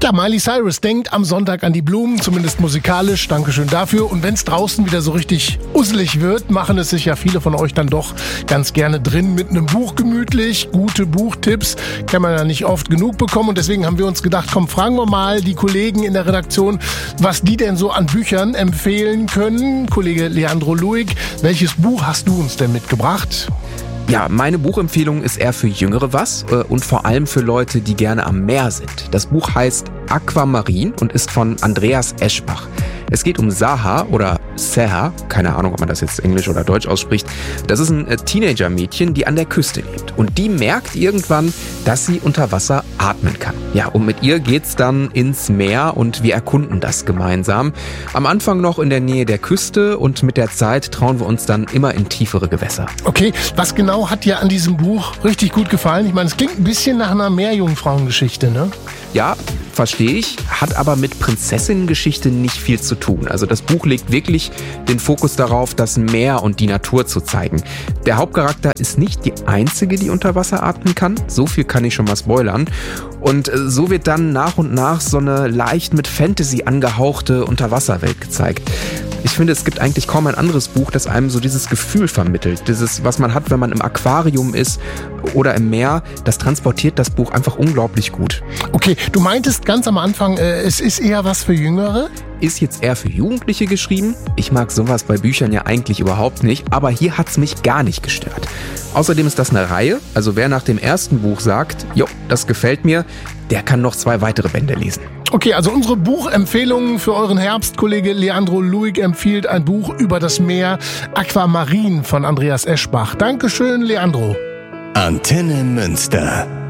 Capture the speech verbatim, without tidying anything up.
Ja, Miley Cyrus denkt am Sonntag an die Blumen, zumindest musikalisch. Dankeschön dafür. Und wenn es draußen wieder so richtig usselig wird, machen es sich ja viele von euch dann doch ganz gerne drin mit einem Buch gemütlich. Gute Buchtipps kann man ja nicht oft genug bekommen. Und deswegen haben wir uns gedacht, komm, fragen wir mal die Kollegen in der Redaktion, was die denn so an Büchern empfehlen können. Kollege Leandro Luig, welches Buch hast du uns denn mitgebracht? Ja, meine Buchempfehlung ist eher für Jüngere was äh, und vor allem für Leute, die gerne am Meer sind. Das Buch heißt Aquamarin und ist von Andreas Eschbach. Es geht um Saha oder Seha, keine Ahnung, ob man das jetzt Englisch oder Deutsch ausspricht. Das ist ein Teenager-Mädchen, die an der Küste lebt. Und die merkt irgendwann, dass sie unter Wasser atmen kann. Ja, und mit ihr geht's dann ins Meer und wir erkunden das gemeinsam. Am Anfang noch in der Nähe der Küste und mit der Zeit trauen wir uns dann immer in tiefere Gewässer. Okay, was genau hat dir an diesem Buch richtig gut gefallen? Ich meine, es klingt ein bisschen nach einer Meerjungfrauengeschichte, ne? Ja, verstehe ich, hat aber mit Prinzessinnengeschichte nicht viel zu tun. Also das Buch legt wirklich den Fokus darauf, das Meer und die Natur zu zeigen. Der Hauptcharakter ist nicht die einzige, die unter Wasser atmen kann. So viel kann ich schon mal spoilern. Und so wird dann nach und nach so eine leicht mit Fantasy angehauchte Unterwasserwelt gezeigt. Ich finde, es gibt eigentlich kaum ein anderes Buch, das einem so dieses Gefühl vermittelt. Dieses, was man hat, wenn man im Aquarium ist oder im Meer, das transportiert das Buch einfach unglaublich gut. Okay, du meintest ganz am Anfang, äh, es ist eher was für Jüngere? Ist jetzt eher für Jugendliche geschrieben. Ich mag sowas bei Büchern ja eigentlich überhaupt nicht, aber hier hat's mich gar nicht gestört. Außerdem ist das eine Reihe, also wer nach dem ersten Buch sagt, jo, das gefällt mir, der kann noch zwei weitere Bände lesen. Okay, also unsere Buchempfehlungen für euren Herbst. Kollege Leandro Luig empfiehlt ein Buch über das Meer, Aquamarin von Andreas Eschbach. Dankeschön, Leandro. Antenne Münster.